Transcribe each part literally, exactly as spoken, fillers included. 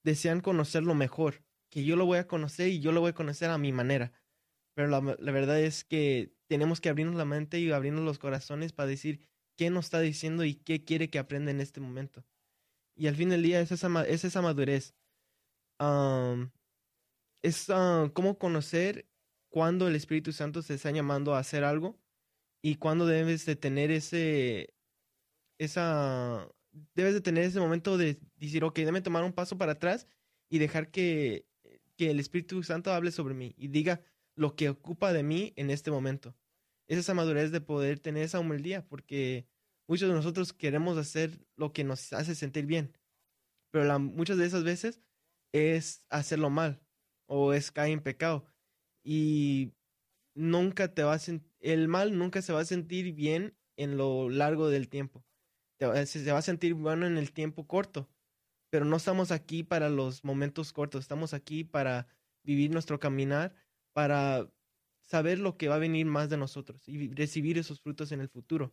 desean conocerlo mejor, que yo lo voy a conocer y yo lo voy a conocer a mi manera. Pero la, la verdad es que tenemos que abrirnos la mente y abrirnos los corazones para decir qué nos está diciendo y qué quiere que aprenda en este momento. Y al fin del día es esa, ma- es esa madurez. Am, es ah, cómo conocer cuándo el Espíritu Santo te está llamando a hacer algo y cuándo debes de tener ese, esa, debes de tener ese momento de decir, ok, déjame tomar un paso para atrás y dejar que, que el Espíritu Santo hable sobre mí y diga lo que ocupa de mí en este momento. Es esa madurez de poder tener esa humildad, porque muchos de nosotros queremos hacer lo que nos hace sentir bien, pero la- muchas de esas veces es hacerlo mal o es caer en pecado y nunca te va a sen- el mal nunca se va a sentir bien en lo largo del tiempo. Te va- se se va a sentir bueno en el tiempo corto, pero no estamos aquí para los momentos cortos, estamos aquí para vivir nuestro caminar, para saber lo que va a venir más de nosotros y vi- recibir esos frutos en el futuro.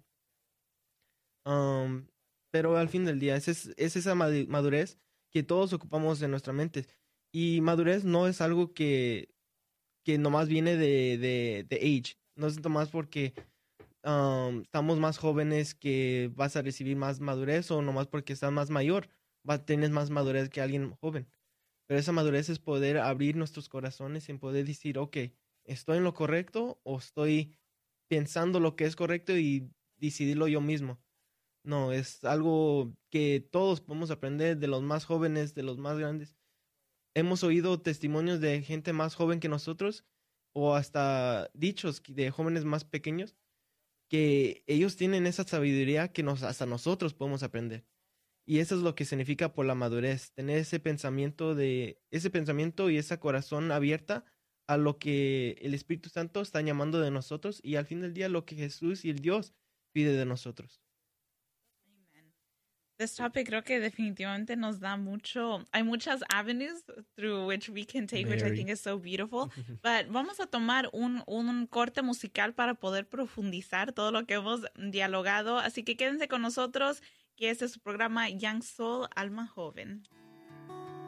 Um, pero al fin del día, es, es, es esa madu- madurez que todos ocupamos en nuestra mente. Y madurez no es algo que, que nomás viene de, de, de age, no es nomás porque um, estamos más jóvenes que vas a recibir más madurez o nomás porque estás más mayor, va, tienes más madurez que alguien joven. Pero esa madurez es poder abrir nuestros corazones y poder decir, ok, ¿estoy en lo correcto o estoy pensando lo que es correcto y decidirlo yo mismo? No, es algo que todos podemos aprender de los más jóvenes, de los más grandes. Hemos oído testimonios de gente más joven que nosotros o hasta dichos que- de jóvenes más pequeños que ellos tienen esa sabiduría que nos, hasta nosotros podemos aprender. Y eso es lo que significa por la madurez, tener ese pensamiento de, ese pensamiento y ese corazón abierta a lo que el Espíritu Santo está llamando de nosotros y al fin del día lo que Jesús y el Dios pide de nosotros. Amen. This topic creo que definitivamente nos da mucho, hay muchas avenues through which we can take, which I Very. think is so beautiful. But vamos a tomar un, un corte musical para poder profundizar todo lo que hemos dialogado. Así que quédense con nosotros, que este es su programa Young Soul, Alma Joven.